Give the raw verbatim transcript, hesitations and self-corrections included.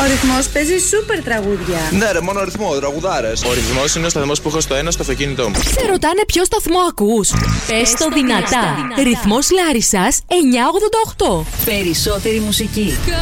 Ο Ρυθμός παίζει σούπερ τραγούδια. Ναι, ρε, μόνο ρυθμό, τραγουδάρες. Ο Ρυθμός είναι ο σταθμός που έχω στο ένα στο αυτοκίνητό μου. Σε ρωτάνε ποιο σταθμό ακούς? Πες το δυνατά. Ρυθμός Λάρισσας εννιακόσια ογδόντα οκτώ. Περισσότερη μουσική.